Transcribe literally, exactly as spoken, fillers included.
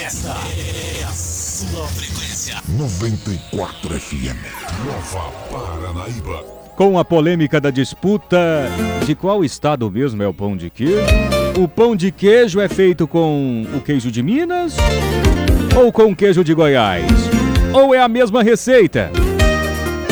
Esta é a sua frequência. noventa e quatro F M. Nova Paranaíba. Com a polêmica da disputa de qual estado mesmo é o pão de queijo? O pão de queijo é feito com o queijo de Minas ou com queijo de Goiás? Ou é a mesma receita?